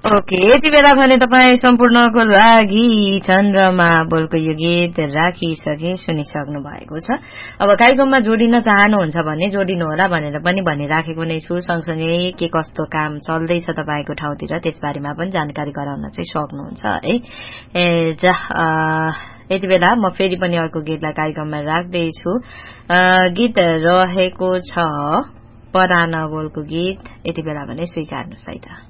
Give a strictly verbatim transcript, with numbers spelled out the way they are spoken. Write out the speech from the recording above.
Okay यति बेला भने तपाईँ सम्पूर्णको लागि चन्द्रमा बोलको यो गीत राखिसके सुनिसक्नु भएको छ। अब कार्यक्रममा जोडिन चाहनुहुन्छ भने जोडिनु होला भनेर पनि भनिराखेको नै छु। सँगसँगै के कस्तो काम चल्दैछ तपाईँको ठाउँतिर त्यसबारेमा पनि जानकारी गराउन चाहिँ सक्नुहुन्छ है। ए जा यति बेला म फेरि पनि अर्को गीतलाई कार्यक्रममा राख्दैछु। गीत रहेको छ पराना बोलको गीत। यति बेला भने स्वीकार्नुहोस् है त।